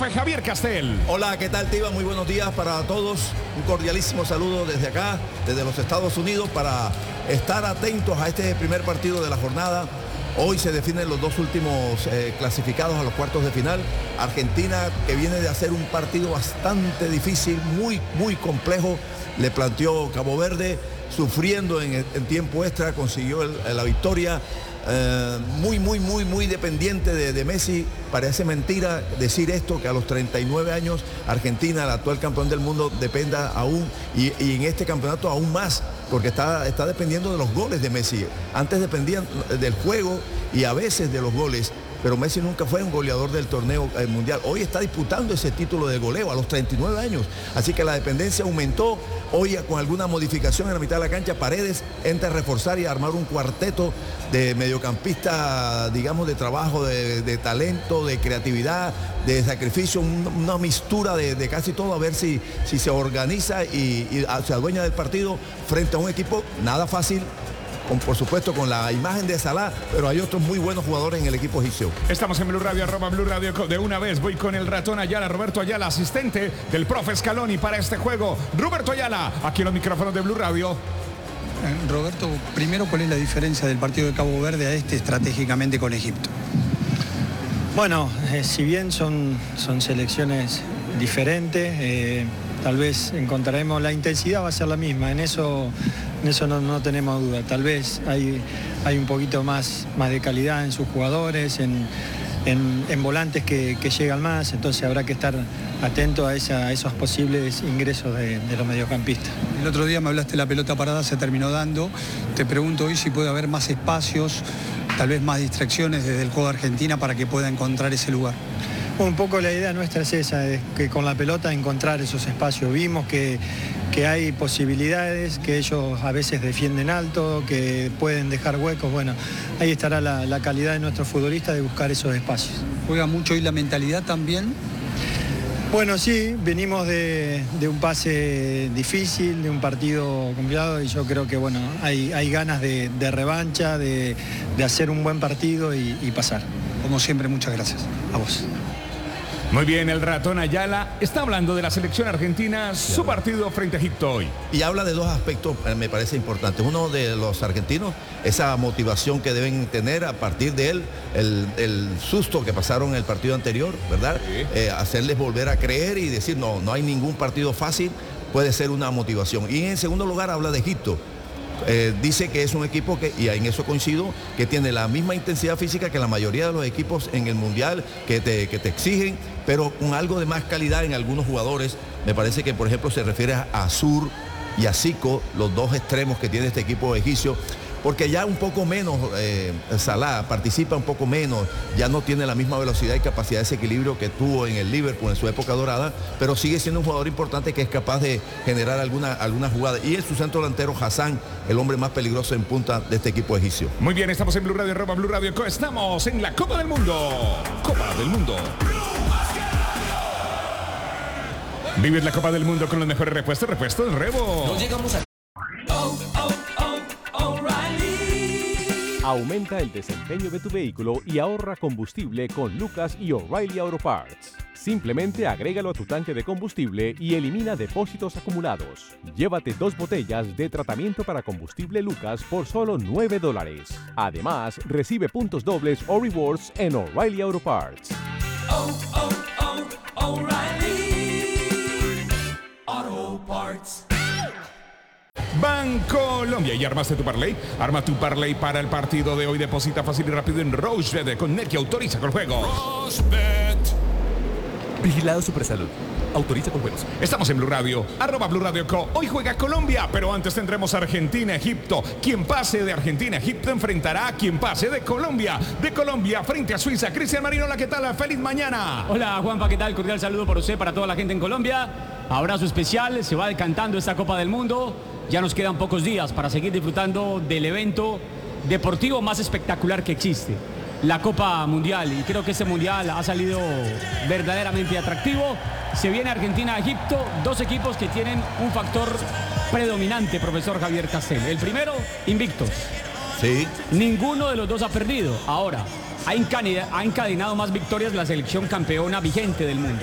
profe Javier Castel. Hola, ¿qué tal, Tiva? Muy buenos días para todos. Un cordialísimo saludo desde acá, desde los Estados Unidos, para estar atentos a este primer partido de la jornada. Hoy se definen los dos últimos clasificados a los cuartos de final. Argentina, que viene de hacer un partido bastante difícil, muy complejo, le planteó Cabo Verde, sufriendo en tiempo extra, consiguió la victoria. Muy dependiente de Messi. Parece mentira decir esto, que a los 39 años Argentina, el actual campeón del mundo, dependa aún, y en este campeonato aún más, porque está dependiendo de los goles de Messi. Antes dependían del juego y a veces de los goles, pero Messi nunca fue un goleador del torneo mundial. Hoy está disputando ese título de goleo a los 39 años. Así que la dependencia aumentó. Hoy, con alguna modificación en la mitad de la cancha, Paredes entra a reforzar y a armar un cuarteto de mediocampista, digamos, de trabajo, de talento, de creatividad, de sacrificio, una mistura de casi todo, a ver si se organiza y se adueña del partido frente a un equipo nada fácil. Por supuesto, con la imagen de Salah, pero hay otros muy buenos jugadores en el equipo egipcio. Estamos en Blue Radio, @Blue Radio. De una vez voy con el ratón Ayala, Roberto Ayala, asistente del profe Scaloni para este juego. Roberto Ayala, aquí en los micrófonos de Blue Radio. Roberto, primero, ¿cuál es la diferencia del partido de Cabo Verde a este estratégicamente con Egipto? Bueno, si bien son selecciones diferentes, tal vez encontraremos, la intensidad va a ser la misma, en eso no tenemos duda. Tal vez hay un poquito más de calidad en sus jugadores, en volantes que llegan más, entonces habrá que estar atento a esos posibles ingresos de los mediocampistas. El otro día me hablaste de la pelota parada, se terminó dando. Te pregunto hoy si puede haber más espacios, tal vez más distracciones desde el juego de Argentina para que pueda encontrar ese lugar. Un poco la idea nuestra es esa, es que con la pelota encontrar esos espacios. Vimos que hay posibilidades, que ellos a veces defienden alto, que pueden dejar huecos. Bueno, ahí estará la calidad de nuestros futbolistas de buscar esos espacios. ¿Juega mucho hoy la mentalidad también? Bueno, sí, venimos de un pase difícil, de un partido complicado, y yo creo que bueno, hay ganas de revancha, de hacer un buen partido y pasar. Como siempre, muchas gracias. A vos. Muy bien, el ratón Ayala está hablando de la selección argentina, su partido frente a Egipto hoy. Y habla de dos aspectos, me parece importantes. Uno, de los argentinos, esa motivación que deben tener a partir de el susto que pasaron en el partido anterior, ¿verdad? Sí. Hacerles volver a creer y decir, no hay ningún partido fácil, puede ser una motivación. Y en segundo lugar habla de Egipto. Dice que es un equipo y en eso coincido, que tiene la misma intensidad física que la mayoría de los equipos en el Mundial, que te exigen, pero con algo de más calidad en algunos jugadores. Me parece que, por ejemplo, se refiere a Azur y a Zico, los dos extremos que tiene este equipo egipcio, porque ya un poco menos Salah participa un poco menos, ya no tiene la misma velocidad y capacidad de ese equilibrio que tuvo en el Liverpool en su época dorada, pero sigue siendo un jugador importante que es capaz de generar alguna jugada. Y es su centro delantero Hassan, el hombre más peligroso en punta de este equipo egipcio. Muy bien, estamos en Blue Radio, @Blue Radio. Estamos en la Copa del Mundo. Copa del Mundo. Vives la Copa del Mundo con los mejores repuestos del Rebo. No llegamos a... Aumenta el desempeño de tu vehículo y ahorra combustible con Lucas y O'Reilly Auto Parts. Simplemente agrégalo a tu tanque de combustible y elimina depósitos acumulados. Llévate 2 botellas de tratamiento para combustible Lucas por solo $9. Además, recibe puntos dobles o rewards en O'Reilly Auto Parts. O'Reilly Auto Parts. Bancolombia. ¿Y armaste tu parlay? Arma tu parlay para el partido de hoy. Deposita fácil y rápido en Rochebet con Net, que autoriza con juegos. Rochebet. Vigilado Supersalud. Autoriza con juegos. Estamos en Blue Radio, @Blue Radio Co. Hoy juega Colombia, pero antes tendremos Argentina-Egipto. Quien pase de Argentina-Egipto enfrentará a quien pase de Colombia. De Colombia frente a Suiza. Cristian Marino, hola, ¿qué tal? Feliz mañana. Hola, Juanpa, ¿qué tal? Cordial saludo por usted, para toda la gente en Colombia. Abrazo especial, se va decantando esta Copa del Mundo. Ya nos quedan pocos días para seguir disfrutando del evento deportivo más espectacular que existe, la Copa Mundial, y creo que este Mundial ha salido verdaderamente atractivo. Se viene Argentina-Egipto, dos equipos que tienen un factor predominante, profesor Javier Castel. El primero, invictos. Sí. Ninguno de los dos ha perdido. Ahora, ha encadenado más victorias la selección campeona vigente del mundo.